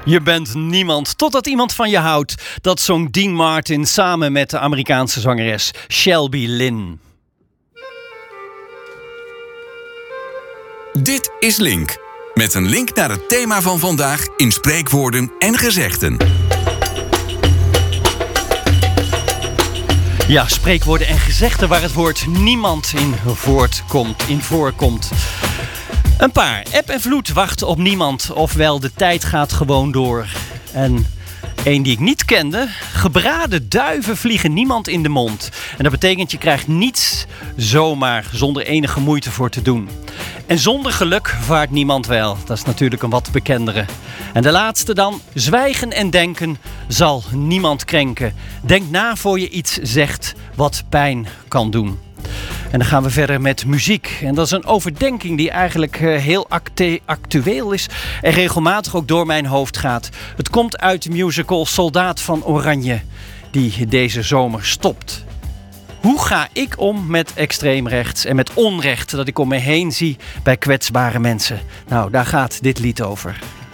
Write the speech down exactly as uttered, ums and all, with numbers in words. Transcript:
Je bent niemand totdat iemand van je houdt. Dat zong Dean Martin samen met de Amerikaanse zangeres Shelby Lynne. Dit is Link. Met een link naar het thema van vandaag in spreekwoorden en gezegden. Ja, spreekwoorden en gezegden waar het woord niemand in voortkomt, in voorkomt. Een paar. Eb en vloed wacht op niemand, ofwel de tijd gaat gewoon door. En één die ik niet kende, gebraden duiven vliegen niemand in de mond. En dat betekent je krijgt niets zomaar zonder enige moeite voor te doen. En zonder geluk vaart niemand wel. Dat is natuurlijk een wat bekendere. En de laatste dan, zwijgen en denken zal niemand krenken. Denk na voor je iets zegt wat pijn kan doen. En dan gaan we verder met muziek. En dat is een overdenking die eigenlijk heel acte- actueel is en regelmatig ook door mijn hoofd gaat. Het komt uit de musical Soldaat van Oranje, die deze zomer stopt. Hoe ga ik om met extreemrechts en met onrecht dat ik om me heen zie bij kwetsbare mensen? Nou, daar gaat dit lied over.